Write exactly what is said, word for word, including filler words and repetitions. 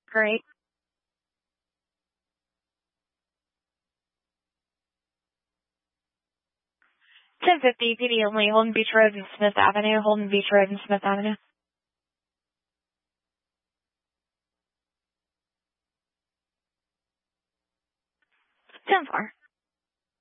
Great. ten fifty, P D only, Holden Beach Road and Smith Avenue, Holden Beach Road and Smith Avenue. ten four.